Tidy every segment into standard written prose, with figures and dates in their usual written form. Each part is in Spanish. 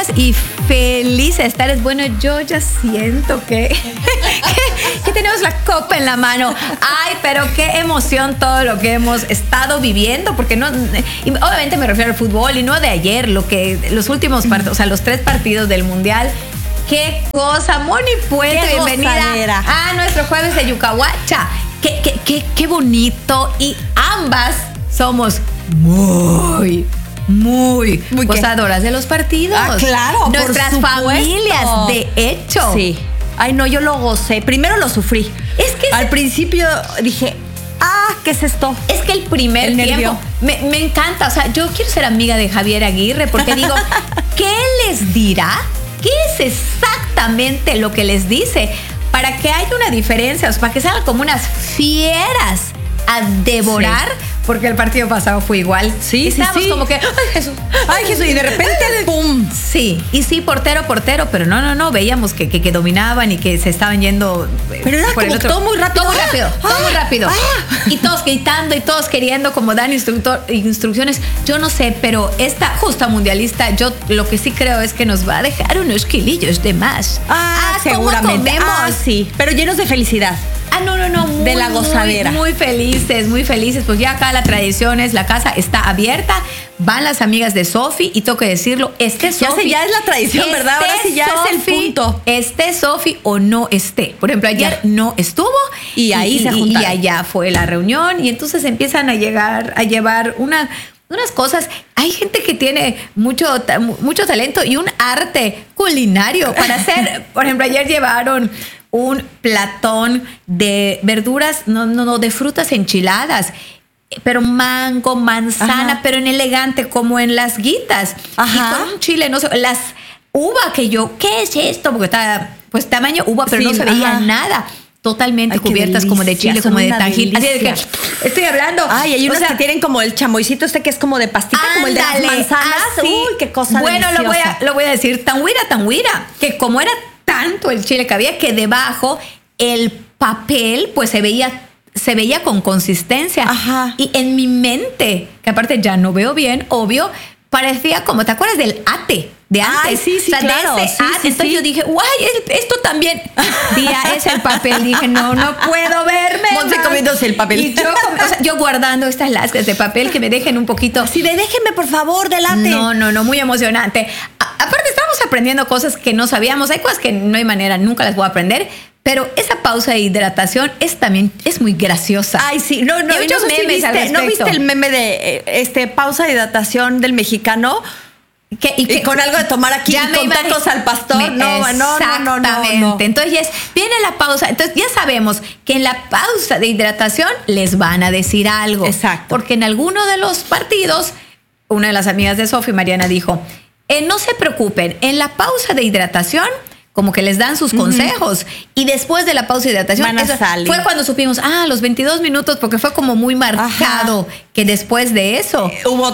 y felices de estar. Bueno, yo ya siento que tenemos la copa en la mano. Ay, pero qué emoción todo lo que hemos estado viviendo, porque no, y obviamente me refiero al fútbol y no de ayer, los últimos partidos, o sea, los 3 partidos del Mundial. ¡Qué cosa! Moni Puente, bienvenida a nuestro jueves de Yucahuacha. Qué bonito. Y ambas somos muy gozadoras de los partidos. Ah, claro. Nuestras familias, de hecho. Sí. Ay, no, yo lo gocé. Primero lo sufrí. Es que al principio dije, ¿qué es esto? Es que el primer tiempo me encanta. O sea, yo quiero ser amiga de Javier Aguirre porque digo, ¿qué les dirá? ¿Qué es exactamente lo que les dice? Para que haya una diferencia, o sea, para que salgan como unas fieras a devorar, porque el partido pasado fue igual. Sí, estábamos como que, ay Jesús, y de repente, ¡pum! Sí, y sí, portero, pero no, veíamos que dominaban y que se estaban yendo. Pero era como todo muy rápido. Todo muy rápido. Y todos gritando y todos queriendo como dar instrucciones. Yo no sé, pero esta justa mundialista, yo lo que sí creo es que nos va a dejar unos kilillos de más. Seguramente. ¿Cómo comemos? Sí, pero llenos de felicidad. No, de la gozadera. Muy felices. Pues ya acá la tradición es, la casa está abierta, van las amigas de Sofi y tengo que decirlo, Sofi. Ya es la tradición, ¿verdad? Ahora sí ya es el punto. Esté Sofi o no esté. Por ejemplo, ayer no estuvo y ahí se juntaron. Y allá fue la reunión y entonces empiezan a llevar unas cosas. Hay gente que tiene mucho talento y un arte culinario para hacer. Por ejemplo, ayer llevaron un platón de verduras, de frutas enchiladas, pero mango, manzana, pero en elegante, como en las guitas. Ajá. Y con un chile, no sé, las uva que yo, ¿qué es esto? Porque estaba, pues, tamaño uva, pero no se veía nada. Totalmente cubiertas como de chile, como de tajín. Así de que estoy hablando. Ay, hay unas que tienen como el chamoycito que es como de pastita, como el de las manzanas. Así. Uy, qué cosa deliciosa. Bueno, lo voy a decir, tan güira, que como era tanto el chile que había, que debajo el papel pues se veía con consistencia. Ajá. Y en mi mente, que aparte ya no veo bien, obvio, parecía como, ¿te acuerdas del ate de antes? Ay, sí, o sea, claro. De ese ate. Entonces yo dije, guay, esto también. Es el papel. Dije, no puedo verme. Monse comiéndose el papel. Y yo guardando estas lascas de papel que me dejen un poquito. Sí, déjenme por favor del ate. No, muy emocionante. Aparte estamos aprendiendo cosas que no sabíamos. Hay cosas que no hay manera, nunca las voy a aprender. Pero esa pausa de hidratación es muy graciosa. Ay, sí. No, hay muchos memes al respecto. ¿No viste el meme de pausa de hidratación del mexicano? Y con algo de tomar aquí y con tacos al pastor. No. Exactamente. Entonces viene la pausa. Entonces ya sabemos que en la pausa de hidratación les van a decir algo. Exacto. Porque en alguno de los partidos, una de las amigas de Sofi, Mariana, dijo, no se preocupen, en la pausa de hidratación como que les dan sus consejos y después de la pausa de hidratación fue cuando supimos, los 22 minutos, porque fue como muy marcado que después de eso hubo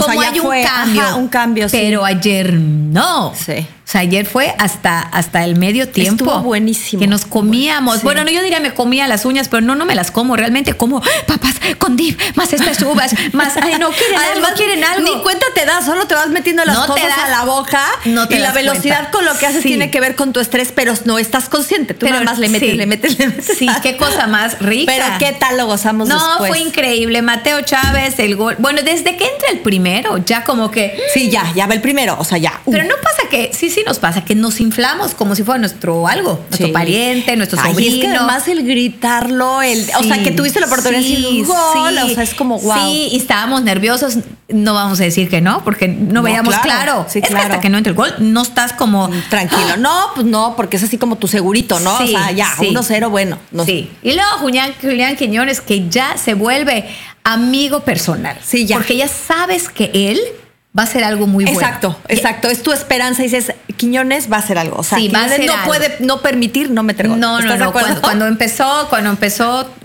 un cambio, pero ayer no. Sí. O sea, ayer fue hasta el medio tiempo. Estuvo buenísimo. Que nos comíamos. Sí. Bueno, yo diría me comía las uñas, pero no me las como. Realmente como papas con dip, más estas uvas, más, quieren algo. Ni cuenta te das, solo te vas metiendo las cosas a la boca. Y la velocidad con lo que haces tiene que ver con tu estrés, pero no estás consciente. Tú nada más le metes. Sí, qué cosa más rica. Pero qué tal lo gozamos después. No, fue increíble. Mateo Chávez, el gol. Bueno, desde que entra el primero, ya como que... Sí, ya va el primero, o sea, ya. Pero no pasa que... Sí, nos pasa que nos inflamos como si fuera nuestro pariente, nuestro sobrino. Y es que además el gritarlo, o sea, que tuviste la oportunidad de decir gol, o sea, es como wow. Sí, y estábamos nerviosos, no vamos a decir que no, porque no veíamos claro. Sí, es que hasta que no entre el gol, no estás como... Tranquilo. No, pues no, porque es así como tu segurito, ¿no? Sí, o sea, ya, 1-0, bueno. No. Sí. Y luego Julián Quiñones, que ya se vuelve amigo personal. Sí, ya. Porque ya sabes que él va a ser algo muy bueno. Exacto. Es tu esperanza. Y dices, Quiñones va a hacer algo. O sea, sí, Quiñones no puede no permitir no meter gol. No. Cuando empezó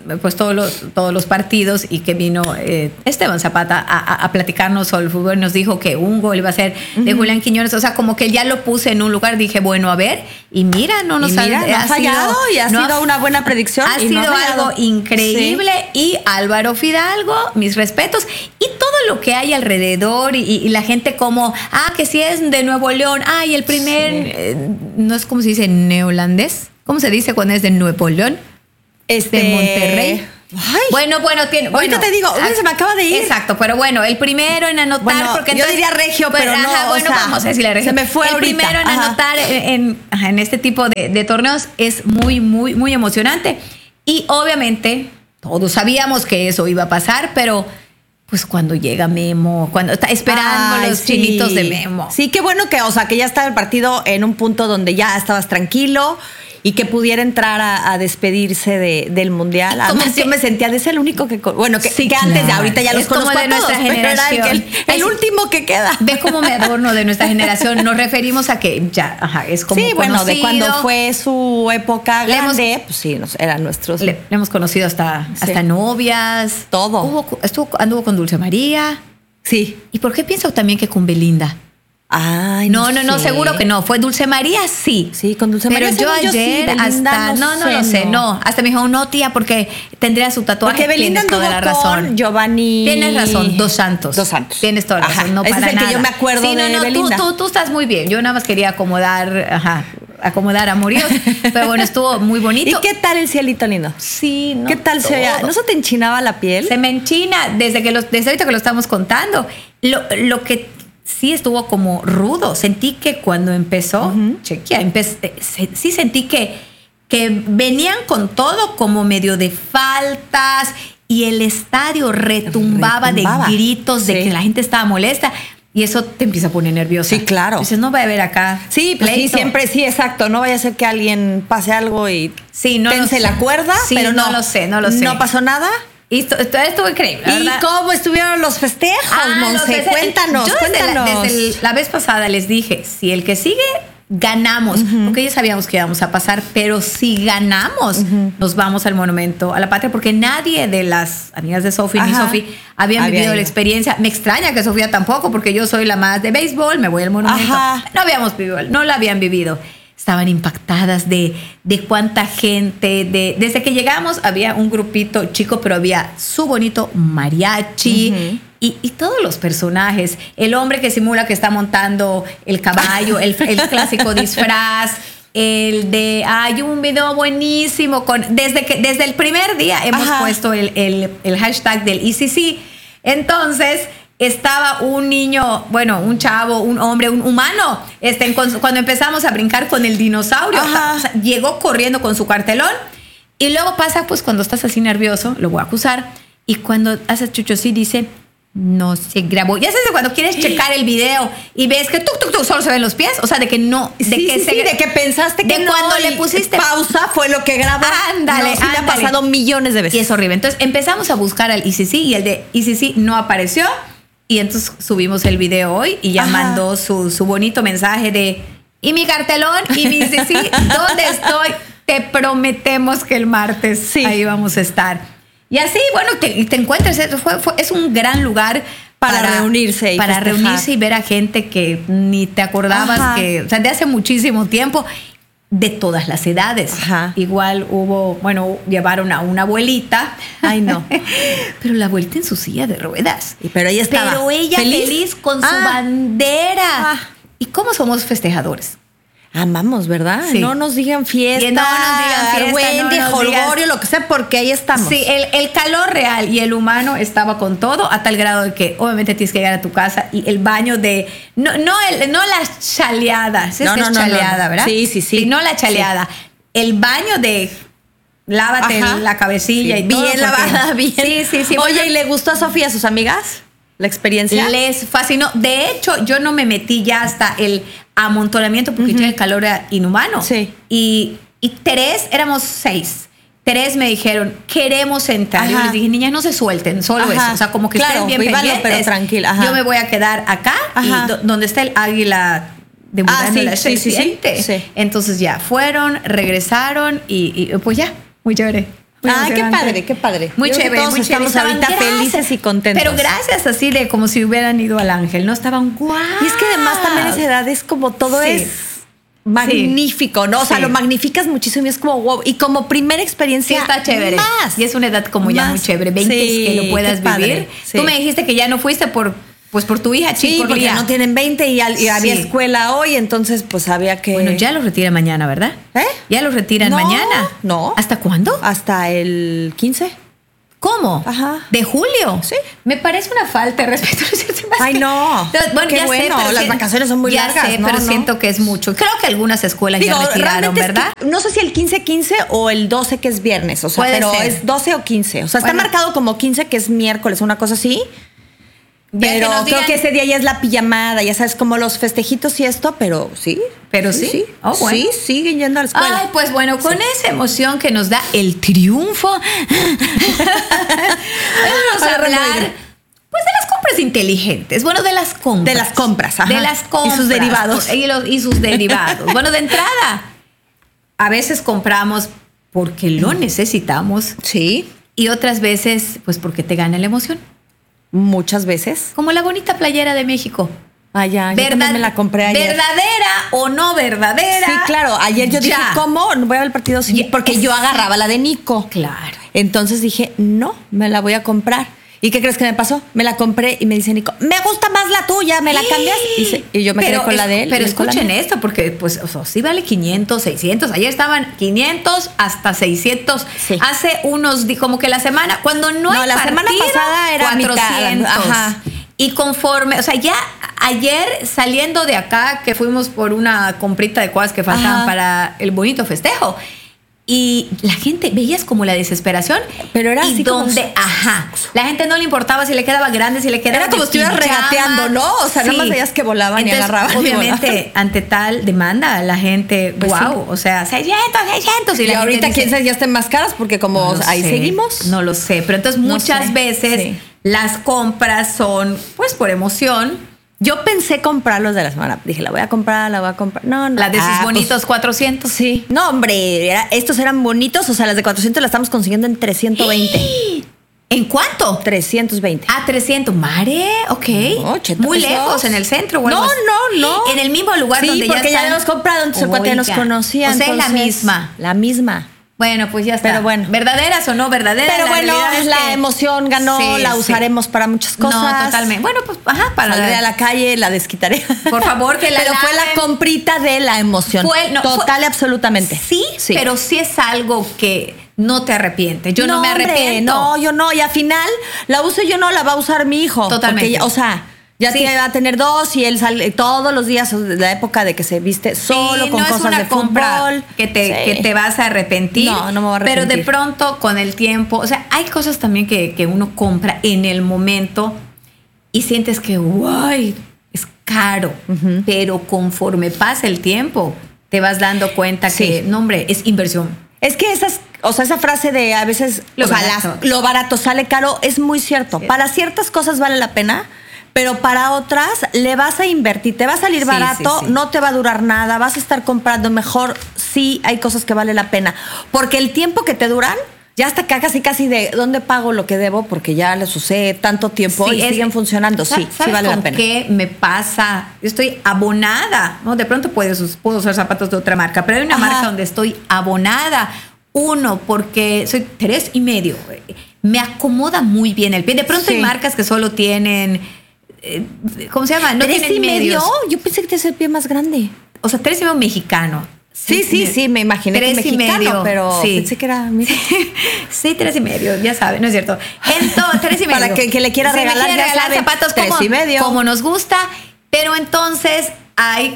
pues todos los partidos y que vino Esteban Zapata a platicarnos sobre el fútbol. Nos dijo que un gol iba a ser de Julián Quiñones. O sea, como que ya lo puse en un lugar. Dije, bueno, a ver. Y mira, no nos ha fallado y ha sido una buena predicción. Ha sido algo increíble. Sí. Y Álvaro Fidalgo, mis respetos. Y todo lo que hay alrededor y la gente como, que si es de Nuevo León. Y el primer, no es como se dice, neolandés. ¿Cómo se dice cuando es de Nuevo León? De Monterrey. Bueno, ahorita te digo, se me acaba de ir. Exacto, pero bueno, el primero en anotar, porque yo diría regio, pero no. Vamos a decirle regio. Se me fue el ahorita. Primero en anotar en este tipo de torneos es muy, muy, muy emocionante. Y obviamente todos sabíamos que eso iba a pasar, pero pues cuando llega Memo, cuando está esperando los chinitos de Memo. Sí, qué bueno que ya está el partido en un punto donde ya estabas tranquilo y que pudiera entrar a despedirse del Mundial. Además, yo me sentía de ser el único que antes de ahorita ya los conozco como de nuestra generación. El último que queda. Ve cómo me adorno de nuestra generación. Nos referimos a que ya, es como conocido. De cuando fue su época grande, eran nuestros. Le hemos conocido hasta novias. Todo. Anduvo con Dulce María. Sí. ¿Y por qué pienso también que con Belinda? No, seguro que no. Fue Dulce María, sí. Sí, con Dulce María. Pero yo ayer hasta no lo sé. Hasta me dijo, no, tía, porque tendría su tatuaje. Porque Belinda anduvo toda la razón. Con Giovanni. Tienes razón, Dos Santos. Tienes toda la razón, no ese para es el nada. Que yo me acuerdo de Belinda. Tú estás muy bien. Yo nada más quería acomodar amoríos. Pero bueno, estuvo muy bonito. ¿Y qué tal el cielito lindo? Sí, ¿Qué tal se veía? ¿No se te enchinaba la piel? Se me enchina desde ahorita que lo estamos contando. Lo que sí estuvo como rudo. Sentí que cuando empezó, sí sentí que venían con todo como medio de faltas y el estadio retumbaba. De gritos, de que la gente estaba molesta. Y eso te empieza a poner nerviosa. Sí, claro. Dices, no va a haber acá. Sí, pues sí, siempre, sí, exacto. No vaya a ser que alguien pase algo y tense la cuerda, pero no lo sé. No pasó nada. Y estuvo increíble, ¿verdad? ¿Y cómo estuvieron los festejos, Monse? Cuéntanos. Desde la vez pasada les dije, si el que sigue, ganamos. Porque ya sabíamos que íbamos a pasar, pero si ganamos, nos vamos al Monumento a la Patria, porque nadie de las amigas de Sofi ni Sofi habían vivido la experiencia. Me extraña que Sofía tampoco, porque yo soy la más de béisbol, me voy al Monumento. No la habían vivido. Estaban impactadas de cuánta gente. Desde que llegamos había un grupito chico, pero había su bonito mariachi y todos los personajes. El hombre que simula que está montando el caballo, el clásico disfraz. Hay un video buenísimo. Desde el primer día hemos puesto el hashtag del ECC. Entonces estaba un niño, un chavo, un hombre, un humano, cuando empezamos a brincar con el dinosaurio. O sea, llegó corriendo con su cartelón y luego pasa, pues cuando estás así nervioso, lo voy a acusar, y cuando hace chuchosí dice, no se grabó. Ya sabes, cuando quieres checar el video y ves que solo se ven los pies, o sea, de que no, de que pensaste que cuando le pusiste pausa fue lo que grabó. Ándale, le ha pasado millones de veces. Y es horrible. Entonces empezamos a buscar al ECC y el de ECC no apareció. Y entonces subimos el video hoy y ya mandó su bonito mensaje de, y mi cartelón y mi ECC, ¿dónde estoy? Te prometemos que el martes ahí vamos a estar. Y así, te encuentras. Es un gran lugar para reunirse. Para reunirse y ver a gente que ni te acordabas de hace muchísimo tiempo. De todas las edades. Igual llevaron a una abuelita. Ay, no. Pero la abuelita en su silla de ruedas. Pero ella estaba feliz con su bandera. ¿Y cómo somos festejadores? Amamos, ¿verdad? Sí. No nos digan fiesta, jolgorio, lo que sea, porque ahí estamos. Sí, el calor real y el humano estaba con todo, a tal grado de que obviamente tienes que llegar a tu casa y el baño de... No la chaleada. ¿Sí? No, chaleada, ¿verdad? Sí. No la chaleada. Sí. El baño de... Lávate la cabecilla y todo. Bien lavada, bien. Sí. Oye, ¿y le gustó a Sofía, a sus amigas? ¿La experiencia? Les fascinó. De hecho, yo no me metí ya hasta el amontonamiento porque el calor era inhumano. Sí. Y éramos 6. 3 me dijeron, queremos entrar. Yo les dije, niñas, no se suelten, solo eso. O sea, como que estén bien pendientes. Pero tranquila. Yo me voy a quedar acá y donde está el águila de la serpiente. Sí. Entonces ya fueron, regresaron y pues ya, muy chévere. Ay, qué padre, qué padre. Muy chévere, todos muy chévere. Estamos ahorita felices y contentos. Pero gracias, así de como si hubieran ido al Ángel, ¿no? Estaban guau. Y es que además también esa edad es como todo es magnífico, ¿no? O sea, lo magnificas muchísimo y es como wow. Y como primera experiencia. Sí, está chévere. Más. Y es una edad como ya muy chévere. 20 que lo puedas vivir. Sí. Tú me dijiste que ya no fuiste por tu hija, sí, porque ya no tienen 20 y había escuela hoy, entonces pues había que... Bueno, ya los retiran mañana, ¿verdad? Ya los retiran mañana. No. ¿Hasta cuándo? Hasta el 15. ¿Cómo? Ajá. ¿De julio? Sí. Me parece una falta de respeto. Ay, no. Bueno, qué ya bueno, sé, pero las vacaciones son muy largas. Sé, pero siento que es mucho. Creo que algunas escuelas ya retiraron, ¿verdad? No sé si el 15-15 o el 12 que es viernes, o sea, pero es 12 o 15. O sea, está marcado como 15 que es miércoles, una cosa así. Pero creo que ese día ya es la pijamada, ya sabes, como los festejitos y esto, pero sí. Pero sí. Oh, bueno. Sí, siguen yendo a la escuela. Ay, pues bueno, con esa emoción que nos da el triunfo, vamos a hablar pues de las compras inteligentes. Bueno, de las compras. De las compras, ajá. De las compras. Y sus derivados. Y sus derivados. Bueno, de entrada, a veces compramos porque lo necesitamos. Sí. Y otras veces, pues porque te gana la emoción. Muchas veces. Como la bonita playera de México. Ya, yo también me la compré ayer. ¿Verdadera o no verdadera? Sí, claro. Ayer yo dije, ¿cómo? No voy a ver el partido. Sí, porque yo agarraba la de Nico. Claro. Entonces dije, no, me la voy a comprar. ¿Y qué crees que me pasó? Me la compré y me dice Nico, me gusta más la tuya, ¿me la cambias? Y yo me quedé con la de él. Pero escuchen esto, porque pues sí vale 500, 600. Ayer estaban 500 hasta 600. Sí. Hace unos, como que la semana, cuando no hay la partido, semana pasada era 400. Ajá. Y conforme, o sea, ya ayer saliendo de acá, que fuimos por una comprita de cosas que faltaban para el bonito festejo, y la gente, veías como la desesperación. Pero era así donde, la gente no le importaba si le quedaba grande, si le quedaba. Era como si estuvieras regateando, ¿no? O sea, nada más veías que volaban. Entonces, y agarraban. Obviamente, ante tal demanda, la gente, pues wow, o sea, 600. Y ahorita dice, quién sabe, ya estén más caras porque como ahí seguimos. No lo sé, pero entonces muchas veces las compras son, pues, por emoción. Yo pensé comprarlos de la semana. Dije, la voy a comprar. No. La de esos bonitos 400. Sí. No, hombre, estos eran bonitos. O sea, las de 400 las estamos consiguiendo en 320. ¿En cuánto? 320. 300. Mare, ok. No, 80 muy pesos. lejos, en el centro. No. En el mismo lugar donde ya porque ya habíamos comprado, entonces el cuate nos conocía. O sea, es la misma. La misma. Bueno, pues ya está. Pero bueno. ¿Verdaderas o no verdaderas? Pero bueno, la emoción ganó, la usaremos para muchas cosas. No, totalmente. Bueno, pues, para saldré a la calle, la desquitaré. Por favor, que la Pero fue la comprita de la emoción. Total y absolutamente. Sí, pero sí es algo que no te arrepientes. Yo no me arrepiento. No, yo no. Y al final, la uso yo no, la va a usar mi hijo. Totalmente. Porque, ya va a tener 2 y él sale todos los días de la época de que se viste solo con cosas de fútbol. Que te vas a arrepentir. No me voy a arrepentir. Pero de pronto, con el tiempo, o sea, hay cosas también que uno compra en el momento y sientes que, guay, es caro. Pero conforme pasa el tiempo, te vas dando cuenta que, no, hombre, es inversión. Es que esa frase de a veces, lo barato sale caro, es muy cierto. Sí. Para ciertas cosas vale la pena, pero para otras le vas a invertir, te va a salir barato, no te va a durar nada, vas a estar comprando mejor. Sí, hay cosas que vale la pena. Porque el tiempo que te duran, ya hasta casi de dónde pago lo que debo, porque ya les usé tanto tiempo y siguen funcionando. Sí vale la pena. ¿Qué me pasa? Yo estoy abonada, ¿no? De pronto puedo usar zapatos de otra marca, pero hay una marca donde estoy abonada. Uno, porque soy 3,5. Me acomoda muy bien el pie. De pronto hay marcas que solo tienen, ¿cómo se llama? No tienen medios. Yo pensé que te hacía el pie más grande. O sea, 3,5 mexicano. Sí, me imaginé que mexicano, pero pensé que era... Sí, 3,5, ya sabe, no es cierto. Entonces, 3,5. Para que le quiera regalar, ya sabe, zapatos 3,5. Como nos gusta, pero entonces hay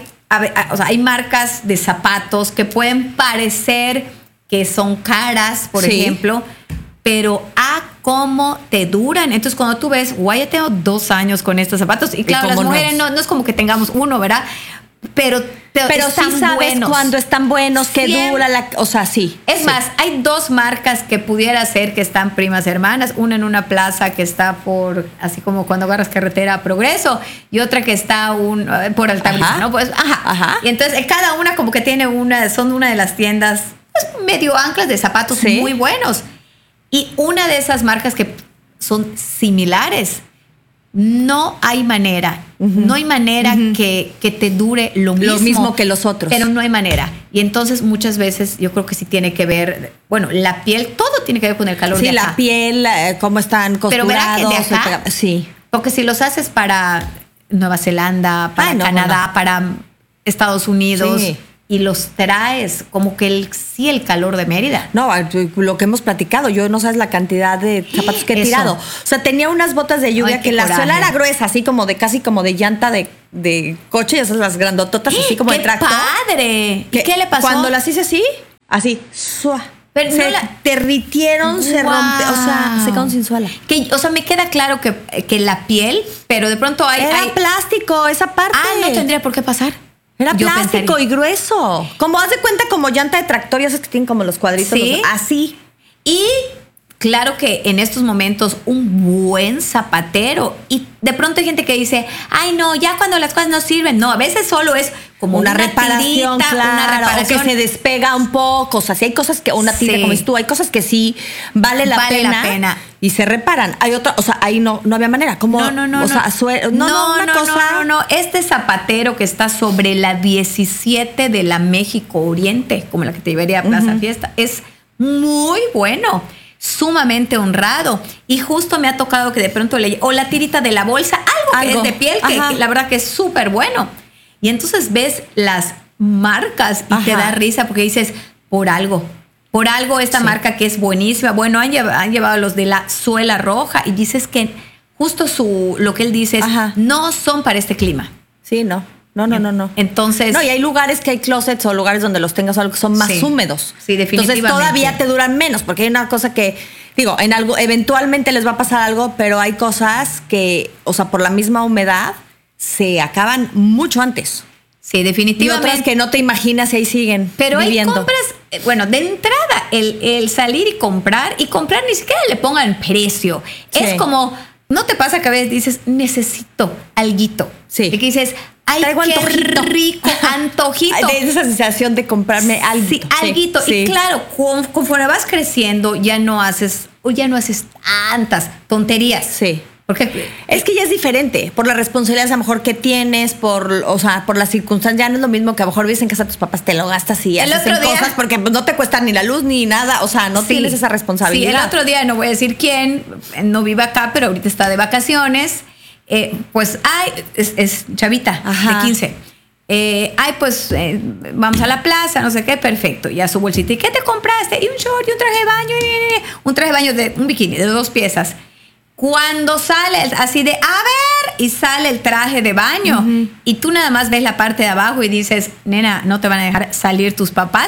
marcas de zapatos que pueden parecer que son caras, por ejemplo, pero cómo te duran. Entonces, cuando tú ves, ya tengo 2 años con estos zapatos, y claro, las mujeres no es como que tengamos uno, ¿verdad? Pero sí sabes buenos. Cuando están buenos, que dura sí. Es más, hay 2 marcas que pudiera ser que están primas hermanas, una en una plaza que está por, así como cuando agarras carretera a Progreso, y otra que está por Altabrisa, ¿no? Pues, Y entonces cada una como que tiene son una de las tiendas, pues, medio anclas de zapatos muy buenos. Y una de esas marcas que son similares, no hay manera. No hay manera que te dure lo mismo que los otros. Pero no hay manera. Y entonces muchas veces yo creo que sí tiene que ver, bueno, la piel, todo tiene que ver con el calor de acá. Sí, la piel, cómo están costurados. Pero verá que de acá, sí. Porque si los haces para Nueva Zelanda, para Canadá, para Estados Unidos... Sí. Y los traes como que el calor de Mérida. No, lo que hemos platicado, yo no sabes la cantidad de zapatos que he tirado. O sea, tenía unas botas de lluvia que la suela era gruesa, así como de casi como de llanta de coche, esas las grandototas, así como de tractor. ¡Qué padre! ¿Y qué le pasó? Cuando las hice así, ¡sua! Pero se derritieron, se rompe, o sea, se quedaron sin suela. O sea, me queda claro que la piel, pero de pronto hay plástico, esa parte. No tendría por qué pasar. Era plástico y grueso. Como haz de cuenta como llanta de tractor, ya sabes que tienen como los cuadritos. Sí. Así. Y claro que en estos momentos un buen zapatero. Y de pronto hay gente que dice, ay no, ya cuando las cosas no sirven. No, a veces solo es como una reparación, una reparación. O que se despega un poco. O sea, si hay cosas que, una tira como dices tú, hay cosas que sí vale la pena. Y se reparan. Hay otra, o sea, ahí no había manera. Como, no. O sea, no. Este zapatero que está sobre la 17 de la México Oriente, como la que te llevaría a Plaza Fiesta, es muy bueno. Sumamente honrado. Y justo me ha tocado que de pronto o la tirita de la bolsa, algo que es de piel, que la verdad que es súper bueno. Y entonces ves las marcas y te da risa porque dices, por algo esta marca que es buenísima. Bueno, han llevado los de la suela roja y dices que justo lo que él dice es, no son para este clima. Sí, no. Entonces... No, y hay lugares que hay closets o lugares donde los tengas o algo que son más húmedos. Sí, definitivamente. Entonces todavía te duran menos, porque hay una cosa que, digo, en algo, eventualmente les va a pasar algo, pero hay cosas que, o sea, por la misma humedad, se acaban mucho antes. Sí, definitivamente. Y otras que no te imaginas y ahí siguen pero viviendo. Hay compras, bueno, de entrada, el salir y comprar ni siquiera le pongan precio. Sí. Es como, ¿no te pasa que a veces dices, necesito alguito? Sí. Y que dices, ay, qué rico, antojito. De esa sensación de comprarme algo. Sí, alguito. Sí. Y claro, conforme vas creciendo, ya no haces tantas tonterías. Sí. Porque es que ya es diferente, por las responsabilidades a lo mejor que tienes, por las circunstancias, ya no es lo mismo que a lo mejor vives en casa de tus papás, te lo gastas y haces cosas porque no te cuesta ni la luz ni nada, o sea, no tienes esa responsabilidad. Sí, el otro día, no voy a decir quién, no vive acá, pero ahorita está de vacaciones, pues, es chavita de 15. Vamos a la plaza, no sé qué, perfecto, ya su bolsita. ¿Y qué te compraste? Y un short, y un traje de baño, un traje de baño de un bikini de 2 piezas. Cuando sale así de, a ver, y sale el traje de baño, y tú nada más ves la parte de abajo y dices, nena, no te van a dejar salir tus papás.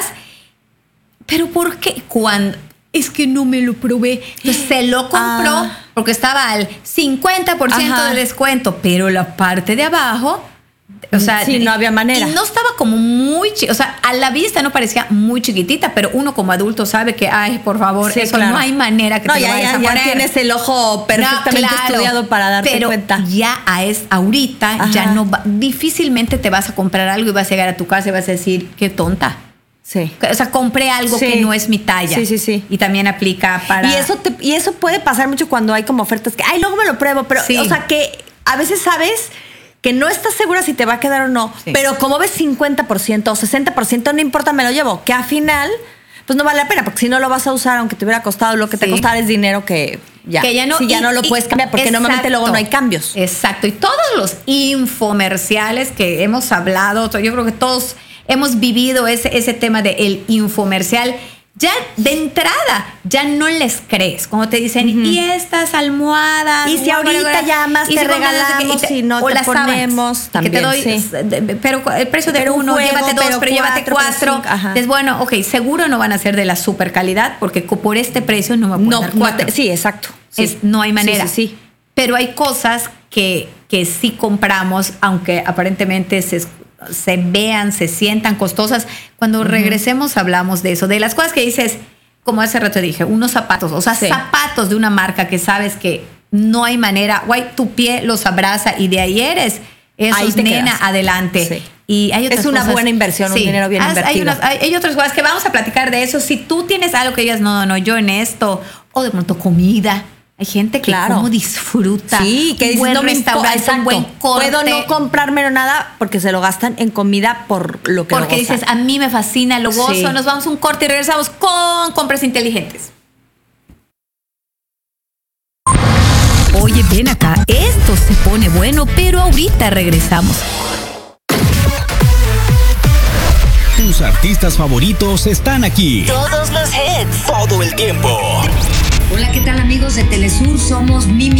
¿Pero por qué? Es que no me lo probé. Entonces se lo compró porque estaba al 50% de descuento, pero la parte de abajo... O sea, sí, no había manera. Y no estaba como muy o sea, a la vista no parecía muy chiquitita, pero uno como adulto sabe que, ay, por favor, sí, eso claro. No hay manera que te lo vayas a poner. Ya tienes el ojo perfectamente estudiado para darte cuenta. Ya ahorita ya no difícilmente te vas a comprar algo y vas a llegar a tu casa y vas a decir, qué tonta. Sí. O sea, compré algo que no es mi talla. Sí. Y también aplica para... Y eso puede pasar mucho cuando hay como ofertas que, ay, luego me lo pruebo, pero, o sea, que a veces sabes... que no estás segura si te va a quedar o no, pero como ves 50% o 60%, no importa, me lo llevo, que al final, pues no vale la pena, porque si no lo vas a usar, aunque te hubiera costado lo que te costara es dinero que ya no lo puedes cambiar, porque normalmente luego no hay cambios. Exacto, y todos los infomerciales que hemos hablado, yo creo que todos hemos vivido ese tema del infomercial. Ya de entrada, ya no les crees. Como te dicen, y estas almohadas. Y si ahorita llamas, te regalamos y no te ponemos. También, que te doy, pero el precio de uno, llévate 2, pero llévate 4. Es bueno, ok, seguro no van a ser de la super calidad, porque por este precio no me pueden dar 4. Sí, exacto. Sí. No hay manera. Sí. Pero hay cosas que sí compramos, aunque aparentemente se vean, se sientan costosas. Cuando regresemos hablamos de eso, de las cosas que dices, como hace rato dije, unos zapatos, o sea, zapatos de una marca que sabes que no hay manera, tu pie los abraza y de ahí eres. Eso es, nena, quedas. Adelante. Sí. Y hay otras es una cosas, buena inversión, un dinero bien invertido. Hay otras cosas que vamos a platicar de eso. Si tú tienes algo que digas, no, yo en esto, o de pronto comida. Hay gente que como disfruta. Sí, que un buen restaurante, un buen corte. Puedo no comprarme nada porque se lo gastan en comida por lo que porque dices, a mí me fascina, lo gozo. Sí. Nos vamos a un corte y regresamos con compras inteligentes. Oye, ven acá, esto se pone bueno, pero ahorita regresamos. Tus artistas favoritos están aquí. Todos los hits. Todo el tiempo. Hola, ¿qué tal amigos de Telesur? Somos Mimi.